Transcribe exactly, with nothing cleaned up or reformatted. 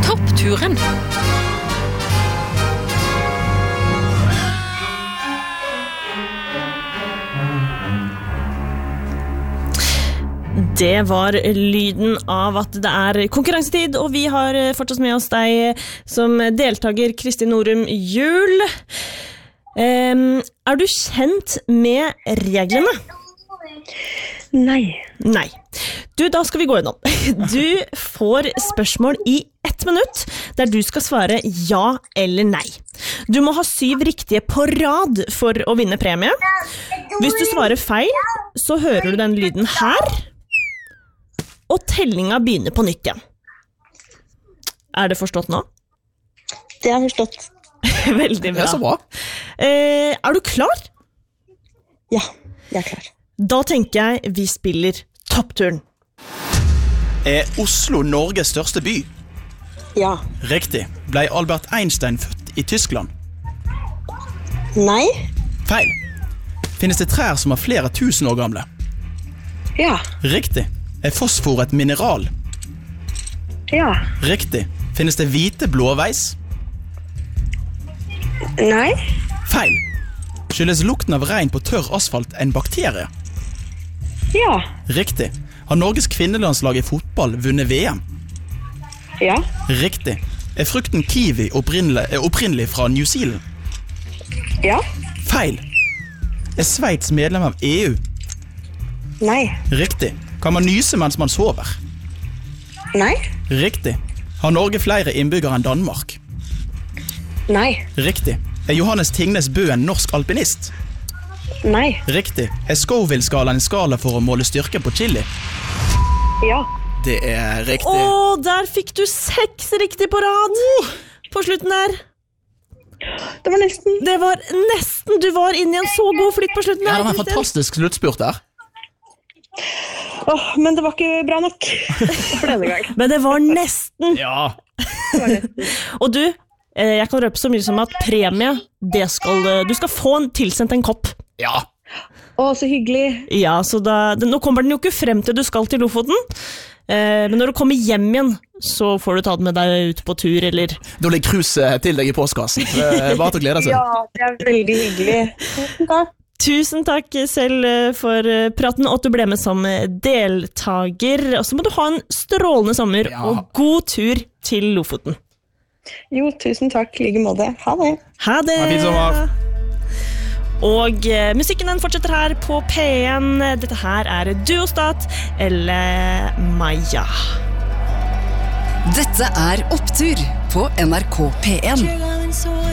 Toppturen. Det var lyden av at det er konkurransetid, og vi har fortsatt med oss deg som deltager, Kristin Norum Juel. Um, er du kjent med reglene? Nei. Nei. Du, da skal vi gå gjennom. Du får spørsmål i ett minutt, der du skal svare ja eller nei. Du må ha syv riktige på rad for å vinne premie. Hvis du svarer feil, så hører du den lyden her, og tellinga begynner på nytt igjen. Er det forstått nå? Det er forstått. Veldig bra. Det er så bra. Eh, er du klar? Ja, jeg er klar. Da tenker jeg vi spiller toppturen. Er Oslo Norges største by? Ja. Riktig. Ble Albert Einstein født i Tyskland? Nei. Feil. Finnes det trær som er flere tusen år gamle? Ja. Riktig. Er fosfor et mineral? Ja. Riktig. Finnes det hvite blåveis? Nei. Feil. Skyldes lukten av regn på tørr asfalt en bakterie? Ja. Riktig. Har Norges kvinnelandslag i fotball vunnet V M? Ja. Riktig. Er frukten kiwi opprinnelig, er opprinnelig fra New Zealand? Ja. Feil. Er Sveits medlem av E U? Nei. Riktig. Kan man nyse mens man sover? Nei. Riktig. Har Norge flere innbyggere enn Danmark? Nei. Riktig. Er Johannes Tingnes Bø en norsk alpinist? Nei. Riktig. Er Scoville-skalaen en skala for å måle styrke på chili? Ja. Det er riktig. Å, der fikk du seks riktig på rad på slutten der. Det var nesten. Det var nesten. Du var inne i en så god flytt på slutten Ja, der. det var en Kristin. fantastisk sluttspurt der. Åh, men det var ikke bra nok for denne gang. Men det var nesten. Ja. Det var nesten. Og du, eh, jeg kan røpe så mye som at premie, det skal, eh, du skal få en, tilsendt en kopp. Ja. Åh, så hyggelig. Ja, så da, det, nå kommer den jo ikke frem til du skal til Lofoten, eh, men når du kommer hjem igjen, så får du ta den med deg ut på tur, eller... Da ligger cruiset til deg i postkassen. Det er bare til å glede seg. Ja, det er veldig hyggelig. Tusen takk. Tusen takk selv for praten, og at du ble med som deltager. Og så må du ha en strålende sommer, Ja. og god tur til Lofoten. Jo, tusen takk. I like måte. Ha det. Ha det! Ha en fin sommer. Og eh, musikken den fortsetter her på P en. Dette her er Duostat eller Maja. Dette er Opptur på N R K P en.